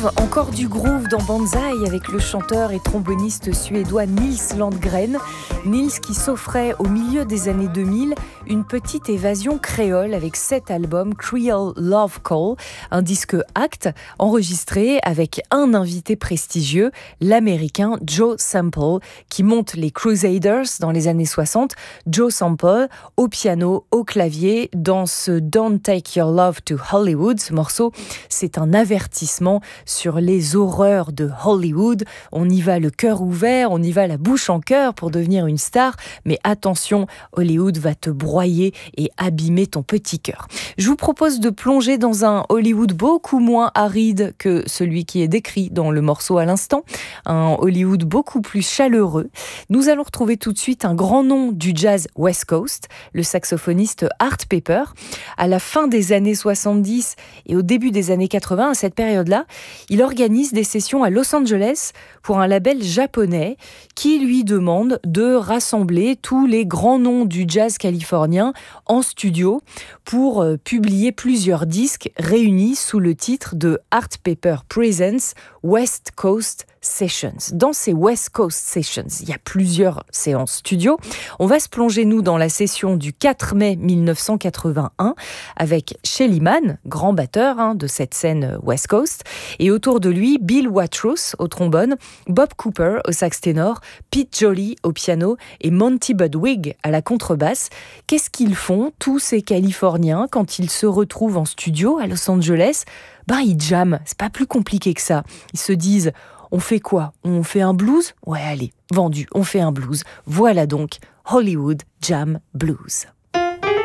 encore du groove dans Banzai avec le chanteur et tromboniste suédois Nils Landgren. Nils qui s'offrait au milieu des années 2000 une petite évasion créole avec 7 albums Creole Love Call, un disque acte enregistré avec un invité prestigieux, l'américain Joe Sample, qui monte les Crusaders dans les années 60. Joe Sample au piano, au clavier, dans ce Don't Take Your Love to Hollywood. Ce morceau, c'est un avertissement sur les horreurs de Hollywood. On y va le cœur ouvert, on y va la bouche en cœur pour devenir une star, mais attention, Hollywood va te broyer et abîmer ton petit cœur. Je vous propose de plonger dans un Hollywood beaucoup moins aride que celui qui est décrit dans le morceau à l'instant, un Hollywood beaucoup plus chaleureux. Nous allons retrouver tout de suite un grand nom du jazz West Coast, le saxophoniste Art Pepper. À la fin des années 70 et au début des années 80, à cette période-là, il organise des sessions à Los Angeles pour un label japonais qui lui demande de rassembler tous les grands noms du jazz californien en studio pour publier plusieurs disques réunis sous le titre de Art Pepper Presents West Coast Sessions. Dans ces West Coast Sessions, il y a plusieurs séances studio. On va se plonger, nous, dans la session du 4 mai 1981 avec Shelly Manne, grand batteur de cette scène West Coast, et autour de lui, Bill Watrous au trombone, Bob Cooper au sax ténor, Pete Jolly au piano et Monty Budwig à la contrebasse. Qu'est-ce qu'ils font, tous ces Californiens, quand ils se retrouvent en studio à Los Angeles? Ils jamment, c'est pas plus compliqué que ça. Ils se disent, on fait quoi? On fait un blues? Ouais, allez, vendu, on fait un blues. Voilà donc Hollywood Jam Blues.